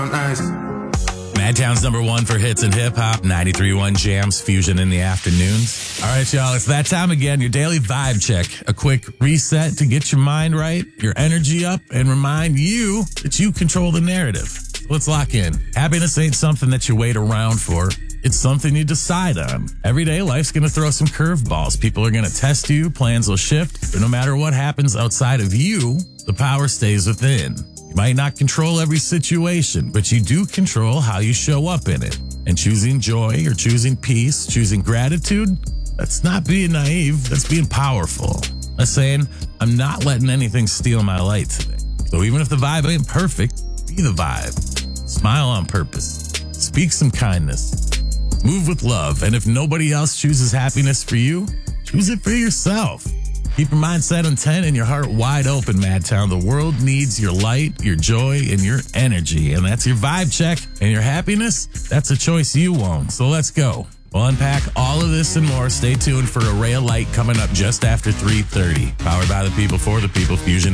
Nice. Madtown's number one for hits and hip hop, 93.1 Jams, Fusion in the afternoons. All right, y'all, it's that time again. Your daily vibe check. A quick reset to get your mind right, your energy up, and remind you that you control the narrative. Let's lock in. Happiness ain't something that you wait around for. It's something you decide on. Every day, life's going to throw some curveballs. People are going to test you. Plans will shift. But no matter what happens outside of you, the power stays within. You might not control every situation, but you do control how you show up in it. And choosing joy or choosing peace, choosing gratitude, that's not being naive. That's being powerful. That's saying, I'm not letting anything steal my light today. So even if the vibe ain't perfect, be the vibe. Smile on purpose. Speak some kindness. Move with love. And if nobody else chooses happiness for you, choose it for yourself. Keep your mind set on 10 and your heart wide open, Madtown. The world needs your light, your joy, and your energy. And that's your vibe check. And your happiness, that's a choice you own. So let's go. We'll unpack all of this and more. Stay tuned for a ray of light coming up just after 3:30. Powered by the people, for the people, Fusion.